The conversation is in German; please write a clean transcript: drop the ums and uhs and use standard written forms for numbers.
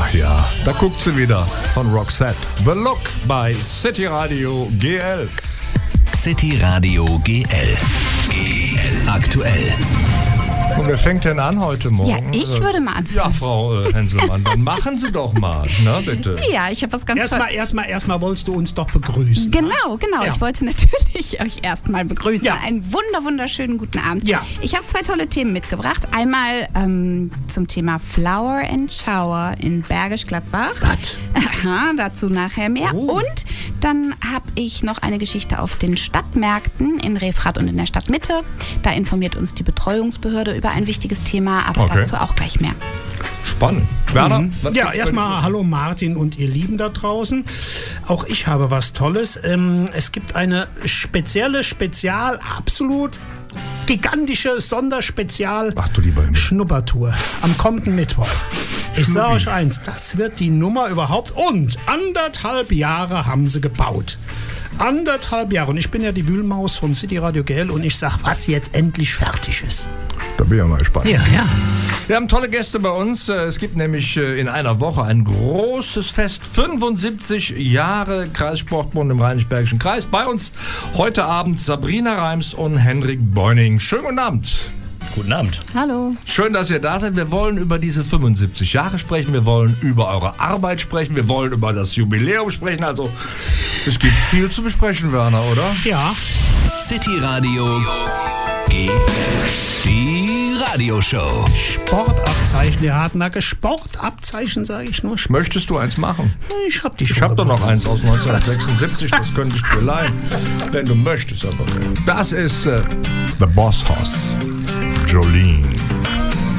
Ach ja, da guckt sie wieder von Roxette. The Look bei City Radio GL. City Radio GL. Aktuell. Und wer fängt denn an heute Morgen? Ja, ich würde mal anfangen. Ja, Frau Henselmann, dann machen Sie doch mal, ne, bitte. Ja, ich habe was ganz Tolles. Erstmal wolltest du uns doch begrüßen. Genau. Ja. Ich wollte natürlich euch erstmal begrüßen. Ja. Einen wunderschönen guten Abend. Ja. Ich habe 2 tolle Themen mitgebracht. Einmal zum Thema Flower and Shower in Bergisch Gladbach. Was? Aha, dazu nachher mehr. Oh. Und dann habe ich noch eine Geschichte auf den Stadtmärkten in Refrath und in der Stadtmitte. Da informiert uns die Betreuungsbehörde über ein wichtiges Thema, aber Okay. dazu auch gleich mehr. Spannend. Werner? Was Ja, gibt's erstmal hallo Martin und ihr Lieben da draußen. Auch ich habe was Tolles. Es gibt eine absolut gigantische Sonderspezial Ach du lieber Himmel. Schnuppertour am kommenden Mittwoch. Ich sage euch eins, das wird die Nummer überhaupt. Und 1,5 Jahre haben sie gebaut. 1,5 Jahre. Und ich bin ja die Wühlmaus von City Radio GL und ich sag, was jetzt endlich fertig ist. Da bin ich ja mal gespannt. Ja. Wir haben tolle Gäste bei uns. Es gibt nämlich in einer Woche ein großes Fest. 75 Jahre Kreissportbund im Rheinisch-Bergischen Kreis. Bei uns heute Abend Sabrina Reims und Henrik Beuning. Schönen guten Abend. Guten Abend. Hallo. Schön, dass ihr da seid. Wir wollen über diese 75 Jahre sprechen. Wir wollen über eure Arbeit sprechen. Wir wollen über das Jubiläum sprechen. Also, es gibt viel zu besprechen, Werner, oder? Ja. City Radio GL. Die Radioshow. Sportabzeichen, der Hartnacke. Sportabzeichen, sage ich nur. Möchtest du eins machen? Ich hab die schon Ich habe doch gemacht. noch eins aus 1976. Das könnte ich dir leihen, wenn du möchtest. Aber das ist The Boss Hoss. Jolene.